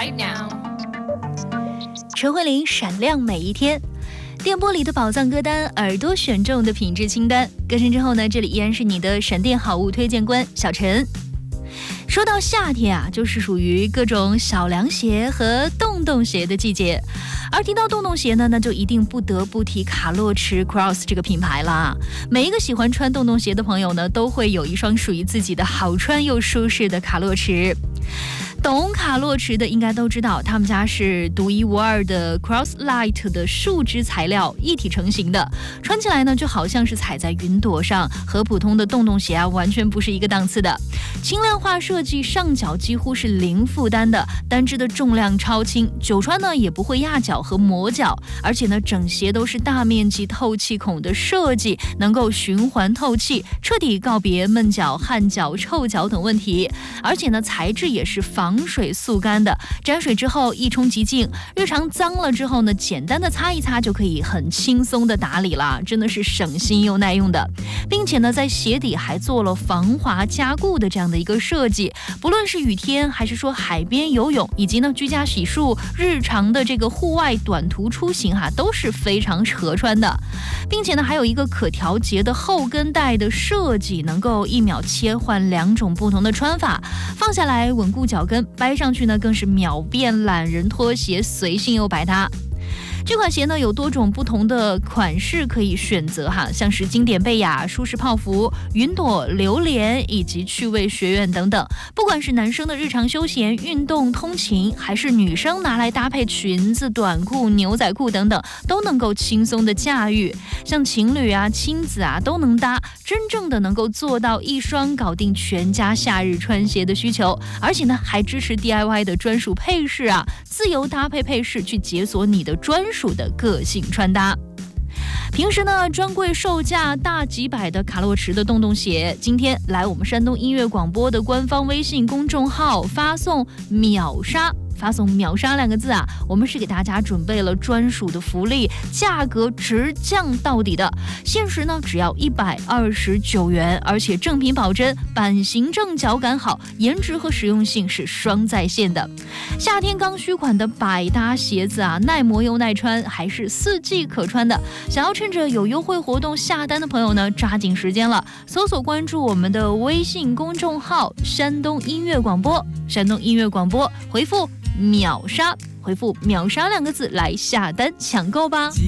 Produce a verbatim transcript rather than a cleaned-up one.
right now。 陈慧琳闪亮每一天，电波里的宝藏歌单，耳朵选中的品质清单。歌声之后呢，这里依然是你的闪电好物推荐官小陈。说到夏天啊，就是属于各种小凉鞋和洞洞鞋的季节。而提到洞洞鞋呢，那就一定不得不提卡洛驰 Cross 这个品牌啦。每一个喜欢穿洞洞鞋的朋友呢，都会有一双属于自己的好穿又舒适的卡洛驰。懂卡洛驰的应该都知道，他们家是独一无二的 Cross Light 的树脂材料一体成型的，穿起来呢就好像是踩在云朵上，和普通的洞洞鞋啊完全不是一个档次的。轻量化设计，上脚几乎是零负担的，单只的重量超轻，久穿呢也不会压脚和磨脚，而且呢整鞋都是大面积透气孔的设计，能够循环透气，彻底告别闷脚、汗脚、臭脚等问题。而且呢材质也是防水速干的，沾水之后一冲即净，日常脏了之后呢，简单的擦一擦就可以很轻松的打理了，真的是省心又耐用的。并且呢，在鞋底还做了防滑加固的这样的一个设计，不论是雨天还是说海边游泳，以及呢居家洗漱、日常的这个户外短途出行哈，都是非常合穿的。并且呢，还有一个可调节的后跟带的设计，能够一秒切换两种不同的穿法，放下来稳固脚跟，掰上去呢更是秒变懒人拖鞋，随性又百搭。这款鞋呢有多种不同的款式可以选择哈，像是经典贝雅、舒适泡芙、云朵、榴莲以及趣味学院等等。不管是男生的日常休闲、运动、通勤，还是女生拿来搭配裙子、短裤、牛仔裤等等，都能够轻松的驾驭。像情侣啊、亲子啊都能搭，真正的能够做到一双搞定全家夏日穿鞋的需求。而且呢还支持 D I Y 的专属配饰啊，自由搭配配饰去解锁你的专属的个性穿搭。平时呢专柜售价大几百的卡洛驰的洞洞鞋，今天来我们山东音乐广播的官方微信公众号发送秒杀，发送秒杀两个字啊，我们是给大家准备了专属的福利，价格直降到底的，限时呢只要一百二十九元，而且正品保真，版型正，脚感好，颜值和实用性是双在线的。夏天刚需款的百搭鞋子啊，耐磨又耐穿，还是四季可穿的。想要趁着有优惠活动下单的朋友呢，抓紧时间了，搜索关注我们的微信公众号山东音乐广播，山东音乐广播，回复秒杀，回复秒杀两个字来下单抢购吧。